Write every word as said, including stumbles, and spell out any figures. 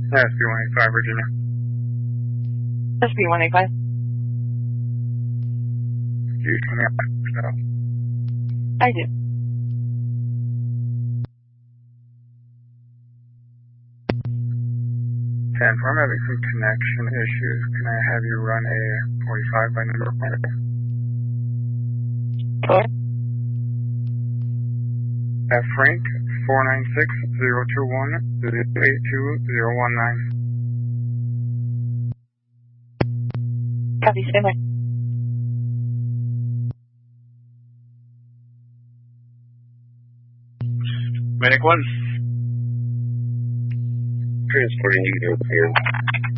S B one eighty-five, Virginia. S B one eighty-five. Do you come out yourself? I do. ten four, I'm having some connection issues. Can I have you run a forty-five by number five? Four. At Frank, four nine six, zero two one, eight two zero one nine. Copy, stay by. Medic one. Transporting you to clear.